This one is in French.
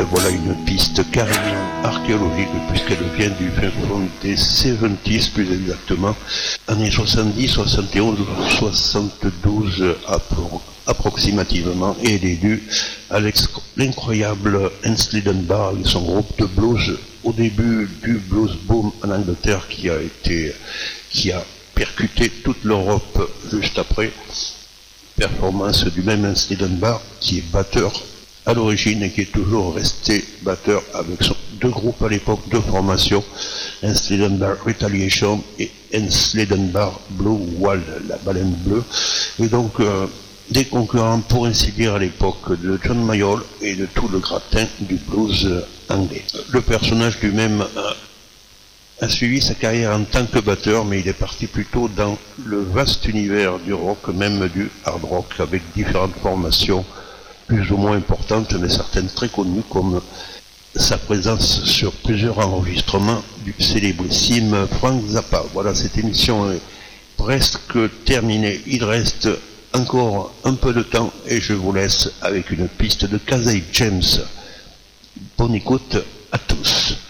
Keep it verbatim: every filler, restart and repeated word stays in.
Voilà une piste carrément archéologique puisqu'elle vient du fin fond des soixante-dix plus exactement, années soixante-dix, soixante et onze, soixante-douze appro- approximativement, et elle est due à l'incroyable Ainsley Dunbar et son groupe de blues au début du blues boom en Angleterre qui a été, qui a percuté toute l'Europe juste après. Performance du même Ainsley Dunbar qui est batteur à l'origine et qui est toujours resté batteur avec son, deux groupes à l'époque, deux formations, Ainsley Dunbar Retaliation et Ainsley Dunbar Blue Wall, la baleine bleue, et donc euh, des concurrents pour ainsi dire à l'époque de John Mayall et de tout le gratin du blues anglais. Le personnage lui-même euh, a suivi sa carrière en tant que batteur, mais il est parti plutôt dans le vaste univers du rock, même du hard rock, avec différentes formations plus ou moins importantes, mais certaines très connues, comme sa présence sur plusieurs enregistrements du célébrissime Frank Zappa. Voilà, cette émission est presque terminée. Il reste encore un peu de temps et je vous laisse avec une piste de Casey James. Bonne écoute à tous.